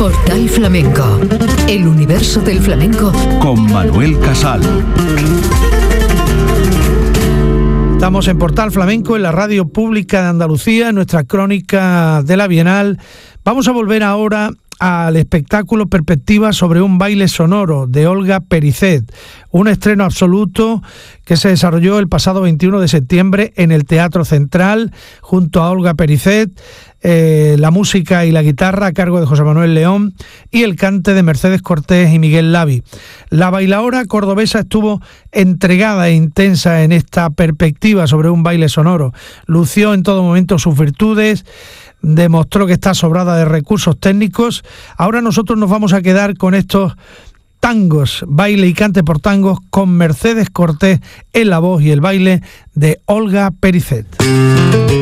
Portal Flamenco, el universo del flamenco con Manuel Casal. Estamos en Portal Flamenco, en la radio pública de Andalucía, en nuestra crónica de la Bienal. Vamos a volver ahora al espectáculo Perspectivas sobre un baile sonoro de Olga Pericet, un estreno absoluto que se desarrolló el pasado 21 de septiembre en el Teatro Central junto a Olga Pericet, la música y la guitarra a cargo de José Manuel León y el cante de Mercedes Cortés y Miguel Lavi. La bailaora cordobesa estuvo entregada e intensa en esta perspectiva sobre un baile sonoro, lució en todo momento sus virtudes, demostró que está sobrada de recursos técnicos. Ahora nosotros nos vamos a quedar con estos tangos, baile y cante por tangos, con Mercedes Cortés en la voz y el baile de Olga Pericet.